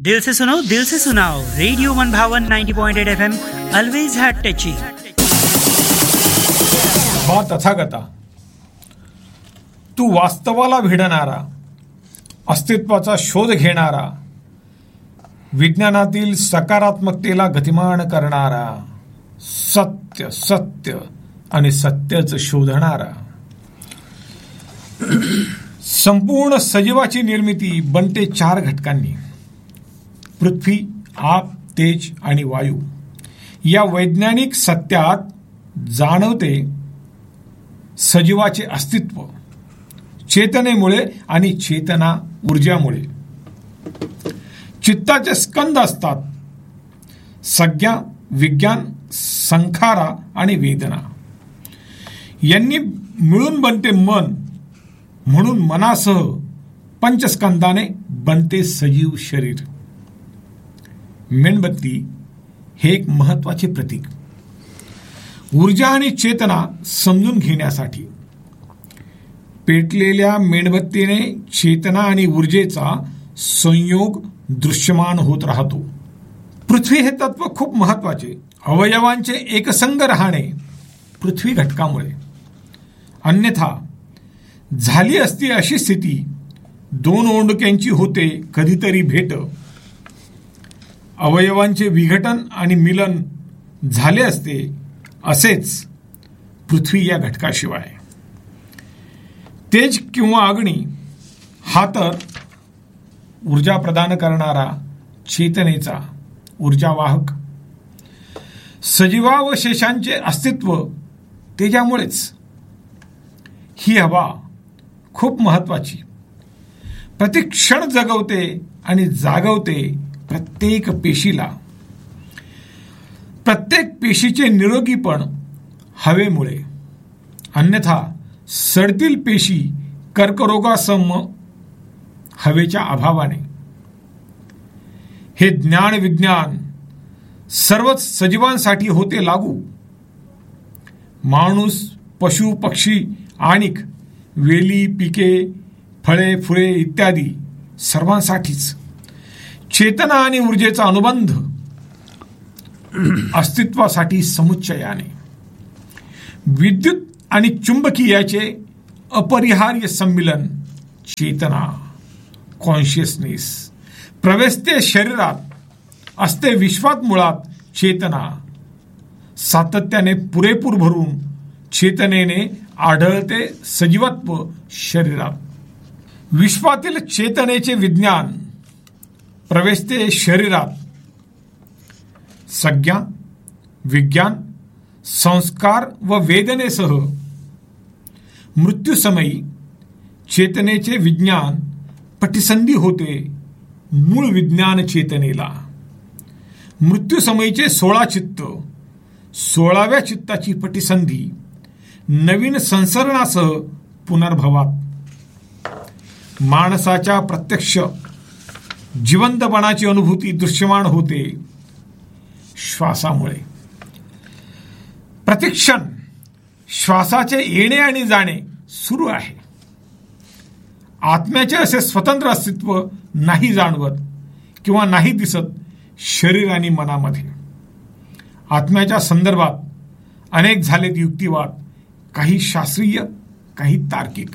दिल से सुनाओ radio 1भावन 90.8 FM always had touching. Tathagata, तू वास्तवाला भिडणारा, अस्तित्वाचा शोध घेणारा, विज्ञानातील सकारात्मकतेला गतिमान करणारा, सत्य सत्य आणि सत्यच शोधणारा. संपूर्ण सजीवाची निर्मिती बनते 4 घटकांनी: पृथ्वी, आप, तेज आणि वायू. या वैज्ञानिक सत्यात जाणवते सजीवाचे अस्तित्व चेतनेमुळे आणि चेतना ऊर्जामुळे. चित्ताचे स्कंद असतात: संज्ञा, विज्ञान, संखारा आणि वेदना. यांनी मिळून बनते मन. म्हणून मनासह पंचस्कंदाने बनते सजीव शरीर. मेणबत्ती हे एक महत्वाचे प्रतीक. ऊर्जा आणि चेतना समजून घेण्यासाठी पेटलेल्या मेणबत्तीने चेतना आणि ऊर्जेचा संयोग दृश्यमान होत राहतो. पृथ्वी हे तत्व खूप महत्वाचे. अवयवांचे एकसंग राहणे पृथ्वी घटकामुळे. अन्यथा झाली असती अशी स्थिती, 2 ओंडक्यांची होते कधीतरी भेट. अवयवांचे विघटन आणि मिलन झाले असते असेच पृथ्वी या घटकाशिवाय. तेज किंवा अग्नी हा तर ऊर्जा प्रदान करणारा चेतनेचा ऊर्जावाहक. सजीवावशेषांचे अस्तित्व तेजामुळेच. ही हवा खूप महत्वाची. प्रतिक्षण जगवते आणि जागवते प्रत्येक पेशीला. प्रत्येक पेशीचे निरोगीपण हवेमुळे. अन्यथा सडतील पेशी कर्करोगासम हवेच्या अभावाने. हे ज्ञान विज्ञान सर्वच सजीवांसाठी होते लागू. माणूस, पशु, पक्षी आणि वेली, पिके, फळे, फुले इत्यादी सर्वांसाठीच. चेतना आणि ऊर्जेचा अनुबंध अस्तित्वासाठी समुच्चयाने. विद्युत आणि चुंबकीयाचे अपरिहार्य संमिलन चेतना, कॉन्शियसनेस. प्रवेशते शरीरात, असते विश्वात मुळात चेतना. सातत्याने पुरेपूर भरून चेतनेने आढळते सजीवत्व शरीरात. विश्वातील चेतनेचे विज्ञान प्रवेशते शरीरात. संज्ञा, विज्ञान, संस्कार व वेदनेसह मृत्यूसमयी चेतनेचे विज्ञान पटिसंधी होते मूळ विज्ञान चेतनेला. मृत्यूसमयीचे 16 चित्त, 16व्या चित्ताची पटिसंधी नवीन संसरणासह पुनर्भवात. माणसाच्या प्रत्यक्ष जिवंतपणाची अनुभूती दृश्यमान होते श्वासामुळे. प्रतिक्षण श्वासाचे येणे आणि जाणे सुरू आहे. आत्म्याचे असे स्वतंत्र अस्तित्व नाही जाणवत किंवा नाही दिसत शरीर आणि मनामध्ये. आत्म्याच्या संदर्भात अनेक झालेत युक्तिवाद, काही शास्त्रीय, काही तार्किक.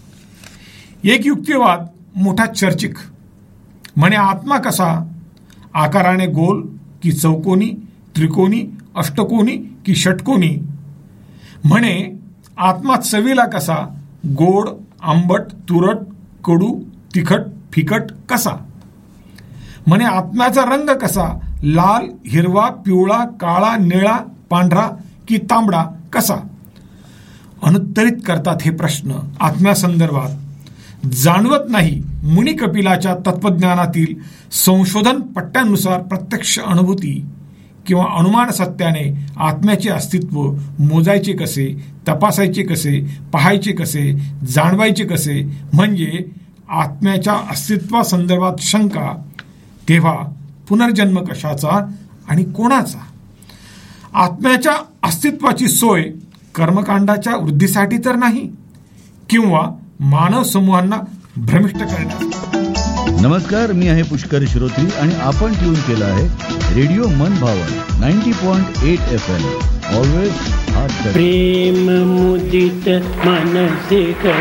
एक युक्तिवाद मोठा चर्चिक म्हणे आत्मा कसा, आकाराने गोल की चौकोनी, त्रिकोणी, अष्टकोनी की षटकोनी. म्हणे आत्मा चवीला कसा, गोड, आंबट, तुरट, कडू, तिखट, फिकट कसा. म्हणे आत्म्याचा रंग कसा, लाल, हिरवा, पिवळा, काळा, निळा, पांढरा की तांबडा कसा. अनुत्तरित करतात हे प्रश्न आत्म्यासंदर्भात जाणवत नाही. मुनी कपिलाच्या तत्वज्ञानातील संशोधन पट्ट्यानुसार प्रत्यक्ष अनुभूती किंवा अनुमान सत्याने आत्म्याचे अस्तित्व मोजायचे कसे, तपासायचे कसे, पाहायचे कसे, जाणवायचे कसे. म्हणजे आत्म्याच्या अस्तित्वासंदर्भात शंका, तेव्हा पुनर्जन्म कशाचा आणि कोणाचा. आत्म्याच्या अस्तित्वाची सोय कर्मकांडाच्या वृद्धीसाठी तर नाही, किंवा मानव समूहांना भ्रमिष्ट करण्यासाठी. नमस्कार, मी आहे पुष्कर श्रोत्री आणि आपण ट्यून केलं आहे रेडिओ मन भावन 90.8 FM. ऑलवेज प्रेम मुदित मनसे